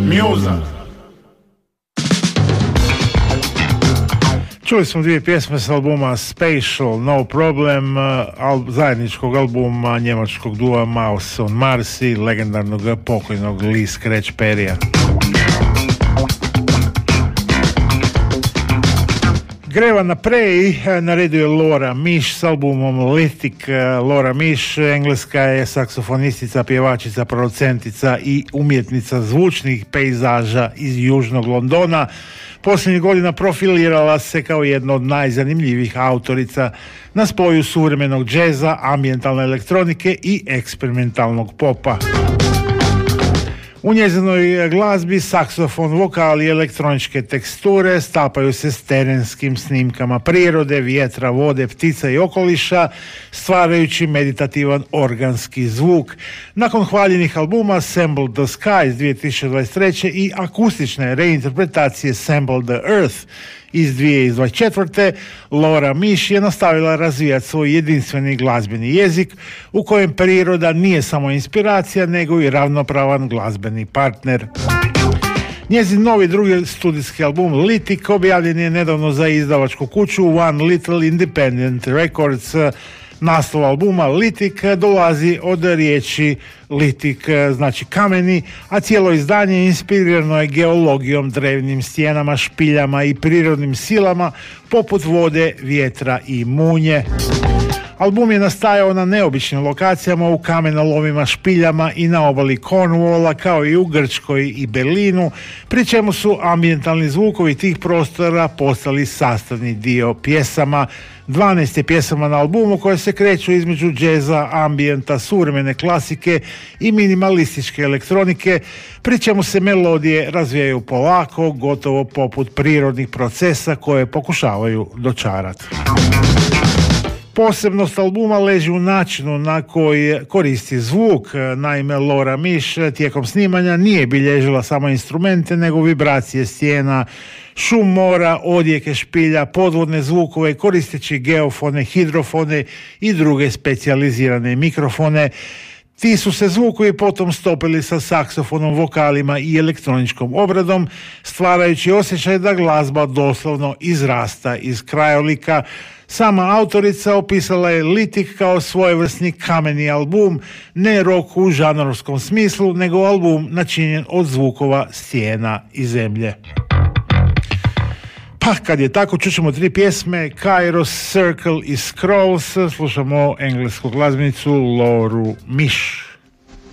Mjuza. Čuli smo dvije pjesme s albuma Spatial, No Problem, zajedničkog albuma njemačkog dua Mouse on Mars i legendarnog pokojnog Lee Scratch Perrya. Greva naprej, na redu je Laura Miš s albumom Lithic. Laura Miš, engleska je saksofonistica, pjevačica, producentica i umjetnica zvučnih pejzaža iz južnog Londona. Posljednjih godina profilirala se kao jedna od najzanimljivijih autorica na spoju suvremenog džeza, ambijentalne elektronike i eksperimentalnog popa. U njezinoj glazbi saksofon, vokal i elektroničke teksture stapaju se s terenskim snimkama prirode, vjetra, vode, ptica i okoliša, stvarajući meditativan organski zvuk. Nakon hvaljenih albuma Sample the Sky iz 2023. i akustične reinterpretacije Sample the Earth iz 2024. Laura Miš je nastavila razvijati svoj jedinstveni glazbeni jezik u kojem priroda nije samo inspiracija nego i ravnopravan glazbeni partner. Njezin novi drugi studijski album Lithic objavljen je nedavno za izdavačku kuću One Little Independent Records. Naslov albuma Lithic dolazi od riječi litik, znači kameni, a cijelo izdanje inspirirano je geologijom, drevnim stijenama, špiljama i prirodnim silama poput vode, vjetra i munje. Album je nastajao na neobičnim lokacijama u kamenolomima, špiljama i na obali Cornwalla, kao i u Grčkoj i Berlinu, pri čemu su ambijentalni zvukovi tih prostora postali sastavni dio pjesama. 12 je pjesama na albumu koje se kreću između džeza, ambijenta, suvremene klasike i minimalističke elektronike, pri čemu se melodije razvijaju polako, gotovo poput prirodnih procesa koje pokušavaju dočarati. Posebnost albuma leži u načinu na koji koristi zvuk. Naime, Laura Miš tijekom snimanja nije bilježila samo instrumente, nego vibracije stijena, šum mora, odjeke špilja, podvodne zvukove, koristeći geofone, hidrofone i druge specijalizirane mikrofone. Ti su se zvukovi potom stopili sa saksofonom, vokalima i elektroničkom obradom, stvarajući osjećaj da glazba doslovno izrasta iz krajolika. Sama autorica opisala je Lithic kao svojevrsni kameni album, ne rock u žanrovskom smislu, nego album načinjen od zvukova stijena i zemlje. Pa kad je tako, čućemo 3 pjesme, Kairos, Circle i Scrolls. Slušamo englesku glazbenicu Lauru Miš.